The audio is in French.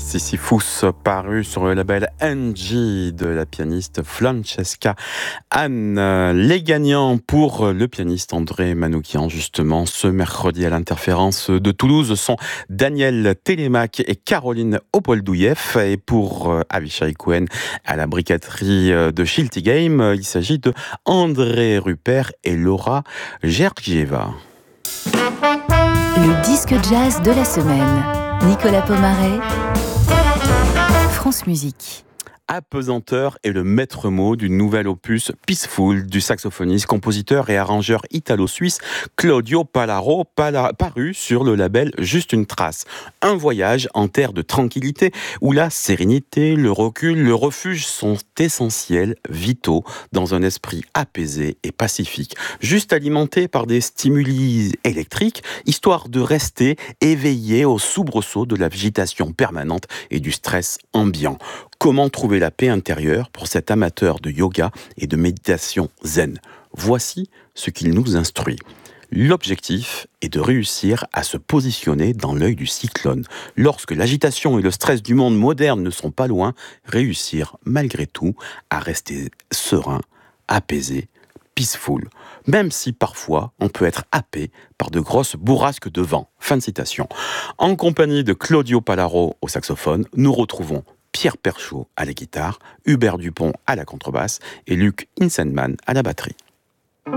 Sisyphus, paru sur le label NG de la pianiste Francesca Anne. Les gagnants pour le pianiste André Manoukian, justement, ce mercredi à l'Interférence de Toulouse, sont Daniel Télémac et Caroline Opoldouyev. Et pour Avishai Cohen à la briqueterie de Shilty Game, il s'agit de André Rupert et Laura Gergieva. Le disque jazz de la semaine. Nicolas Pomaret, France Musique. Apesanteur est le maître mot du nouvel opus Peaceful du saxophoniste, compositeur et arrangeur italo-suisse Claudio Pallaro, paru sur le label Juste une trace. Un voyage en terre de tranquillité où la sérénité, le recul, le refuge sont essentiels, vitaux, dans un esprit apaisé et pacifique, juste alimenté par des stimuli électriques, histoire de rester éveillé au soubresaut de l'agitation permanente et du stress ambiant. Comment trouver la paix intérieure pour cet amateur de yoga et de méditation zen? Voici ce qu'il nous instruit. L'objectif est de réussir à se positionner dans l'œil du cyclone. Lorsque l'agitation et le stress du monde moderne ne sont pas loin, réussir malgré tout à rester serein, apaisé, peaceful, même si parfois on peut être happé par de grosses bourrasques de vent. Fin de citation. En compagnie de Claudio Pallaro au saxophone, nous retrouvons Pierre Perchaud à la guitare, Hubert Dupont à la contrebasse et Luc Insenman à la batterie.